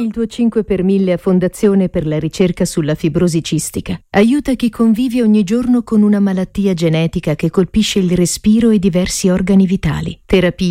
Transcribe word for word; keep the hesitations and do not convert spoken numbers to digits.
Il tuo cinque per mille a Fondazione per la ricerca sulla fibrosi cistica aiuta chi convive ogni giorno con una malattia genetica che colpisce il respiro e diversi organi vitali. Terapie